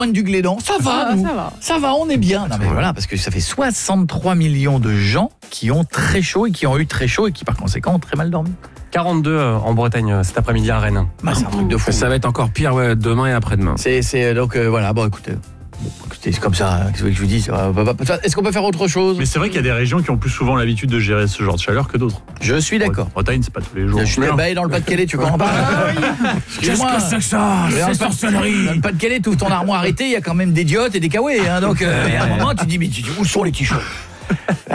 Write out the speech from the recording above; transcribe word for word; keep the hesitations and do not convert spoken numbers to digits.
du Glédan, ça va, Ah, nous. ça va. Ça va, on est bien. Non mais voilà, parce que ça fait soixante-trois millions de gens qui ont très chaud et qui ont eu très chaud et qui par conséquent ont très mal dormi. quarante-deux en Bretagne cet après-midi à Rennes. Bah, c'est un truc de fou. Ça va être encore pire ouais, demain et après-demain. C'est, c'est donc euh, voilà, bon écoutez, bon, écoutez, c'est comme ça, hein, qu'est-ce que je vous dis, ça va, va, va, est-ce qu'on peut faire autre chose? Mais c'est vrai qu'il y a des régions qui ont plus souvent l'habitude de gérer ce genre de chaleur que d'autres. Je suis d'accord. En Bretagne, c'est pas tous les jours. Je suis Non. bah, dans le Pas-de-Calais, tu comprends pas? Qu'est-ce que c'est que ça? Dans le Pas- dans le Pas-de-Calais, tu ouvres ton armoire été, il y a quand même des diottes et des kawaii, hein, donc euh, et à un moment tu dis mais tu dis, où sont les t-shirts?